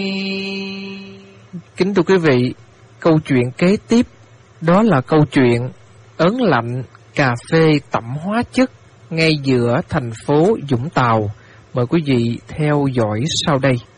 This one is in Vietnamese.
Kính thưa quý vị, câu chuyện kế tiếp đó là câu chuyện ớn lạnh cà phê tẩm hóa chất ngay giữa thành phố Vũng Tàu. Mời quý vị theo dõi sau đây.